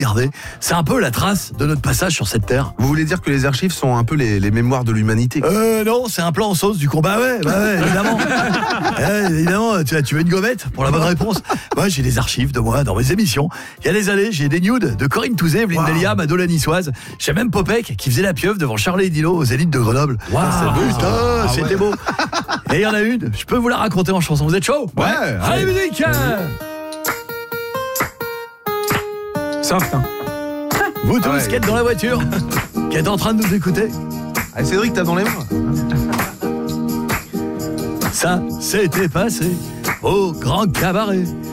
Regardez, c'est un peu la trace de notre passage sur cette terre. Vous voulez dire que les archives sont un peu les mémoires de l'humanité? Non, c'est un plan en sauce du combat, ouais, évidemment. Évidemment, tu veux une gommette pour la bonne réponse? Moi, j'ai des archives de moi dans mes émissions. Il y a des années, j'ai des nudes de Corinne Touzé, Evelyne Delia, Mado la niçoise. J'ai même Popek qui faisait la pieuvre devant Charlie et Dino aux Zénith de Grenoble. Putain, c'était beau. Et il y en a une, je peux vous la raconter en chanson. Vous êtes chaud? Ouais. Allez, musique! Soft, hein. Vous tous qui êtes dans la voiture, qui êtes en train de nous écouter. Allez, Cédric, tape dans les mains. Ça s'était passé au grand cabaret